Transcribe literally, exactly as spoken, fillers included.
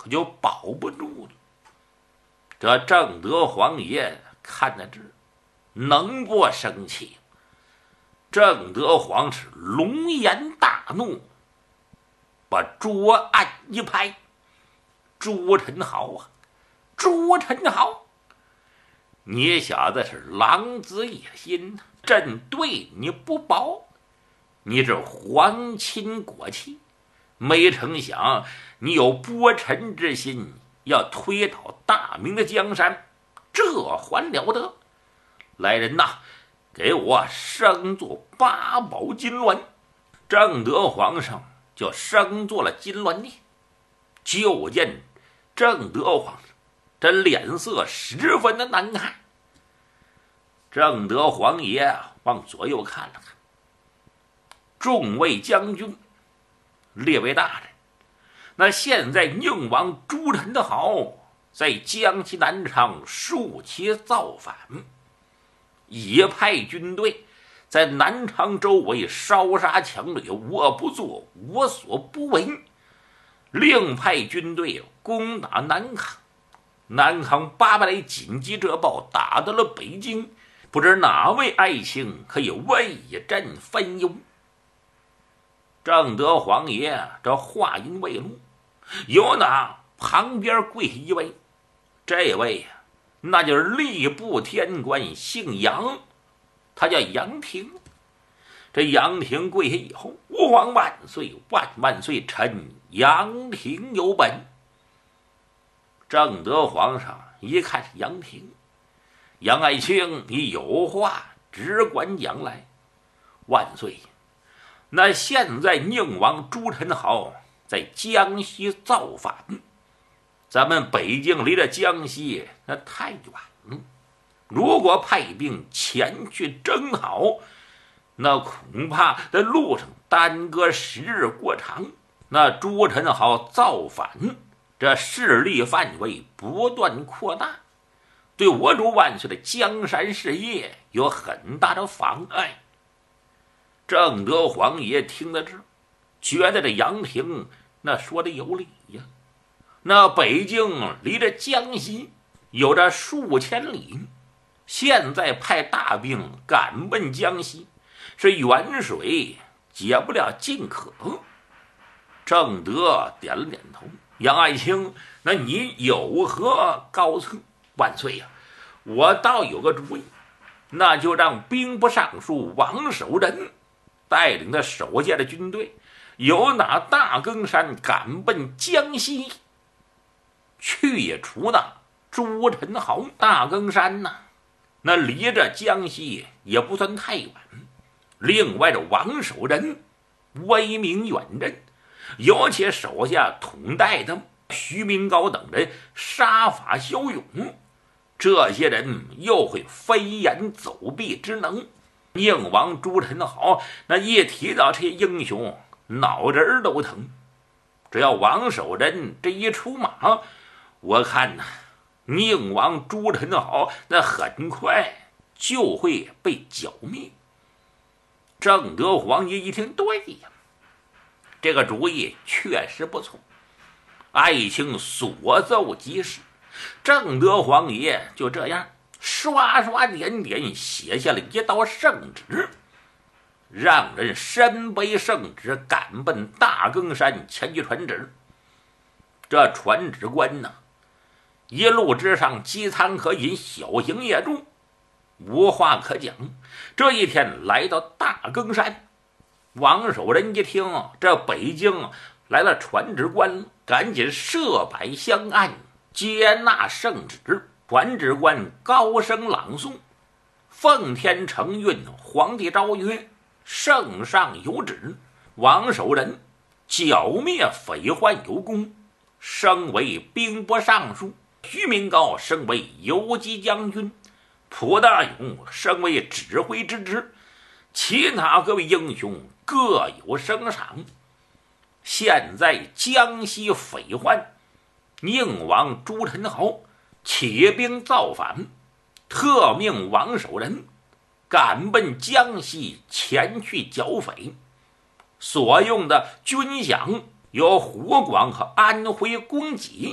可就保不住了。这正德皇爷看得知，能不生气？正德皇是龙颜大怒，把桌案一拍：“朱宸濠啊，朱宸濠，你小子是狼子野心，朕对你不薄，你这皇亲国戚，没成想你有拨臣之心，要推倒大明的江山，这还了得！来人呐，给我升做八宝金銮！”正德皇上就升做了金銮殿。就见正德皇上这脸色十分的难看。正德皇爷往左右看了看，众位将军，列位大人，那现在宁王朱宸濠在江西南昌竖旗造反，已派军队在南昌周围烧杀抢掠，我不做，我所不为。另派军队攻打南康，南康八百里紧急折报打到了北京，不知哪位爱卿可以为朕分忧？正德皇爷这话音未落，有哪旁边跪一位，这位呀，那就是吏部天官，姓杨，他叫杨廷。这杨廷跪下以后，吾皇万岁，万万岁，臣杨廷有本。正德皇上一看是杨廷，杨爱卿，你有话只管讲来。万岁，那现在宁王朱宸濠在江西造反，咱们北京离着江西那太远了，如果派兵前去征讨，那恐怕在路上耽搁时日过长。那朱宸濠造反，这势力范围不断扩大，对我主万岁的江山事业有很大的妨碍。正德皇爷听得知，觉得这杨廷那说的有理呀。那北京离着江西有着数千里，现在派大兵赶奔江西，是远水解不了近渴。正德点了点头，杨爱卿，那你有何高策？万岁呀、啊，我倒有个主意，那就让兵部尚书王守仁带领的手下的军队，由那大更山赶奔江西，去除那朱宸濠。大更山呐、啊，那离着江西也不算太远。另外的王守仁威名远震，尤其手下统带的徐明高等人杀伐骁勇，这些人又会飞檐走壁之能。宁王朱宸濠那一提到这些英雄，脑仁都疼。只要王守仁这一出马，我看呐、啊，宁王朱宸濠那很快就会被剿灭。正德皇爷一听，对呀，这个主意确实不错。爱卿所奏即是。正德皇爷就这样刷刷点点写下了一道圣旨，让人身背圣旨赶奔大更山前去传旨。这传旨官呢，一路之上饥餐可饮，小行夜住，无话可讲。这一天来到大更山，王守仁一听这北京来了传旨官，赶紧设摆香案接纳圣旨。传旨官高声朗诵：奉天承运，皇帝诏曰，圣上有旨，王守仁剿灭匪患有功，升为兵部尚书；徐明高升为游击将军，蒲大勇升为指挥之职，其他各位英雄各有升赏。现在江西匪患，宁王朱宸濠起兵造反，特命王守仁赶奔江西前去剿匪，所用的军饷由湖广和安徽供给，